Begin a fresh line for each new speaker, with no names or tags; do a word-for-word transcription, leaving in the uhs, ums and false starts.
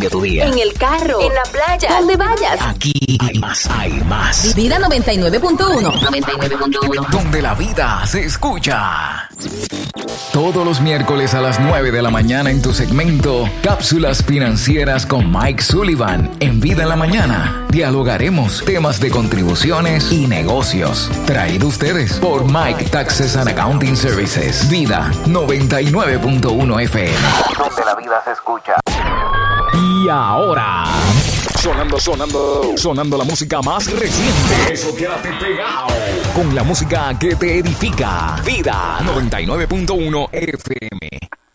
de tu día.
En el carro, en la playa, donde vayas.
Aquí hay más, hay más.
Vida noventa y nueve punto uno. noventa y nueve punto uno.
Donde la vida se escucha. Todos los miércoles a las nueve de la mañana en tu segmento Cápsulas Financieras con Mike Sullivan. En Vida en la Mañana dialogaremos temas de contribuciones y negocios. Traído ustedes por Mike Taxes and Accounting Services. Vida noventa y nueve punto uno F M. Donde la vida se escucha. Y ahora, sonando, sonando, sonando la música más reciente. Eso, quédate pegado con la música que te edifica. Vida noventa y nueve punto uno F M.